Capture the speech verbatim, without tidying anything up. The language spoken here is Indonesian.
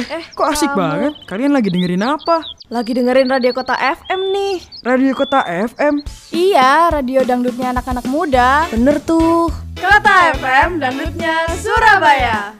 Eh, kok asik kamu? banget? Kalian lagi dengerin apa? Lagi dengerin Radio Kota F M nih. Radio Kota F M? Iya, radio dangdutnya anak-anak muda. Bener tuh. Kota F M, dangdutnya Surabaya.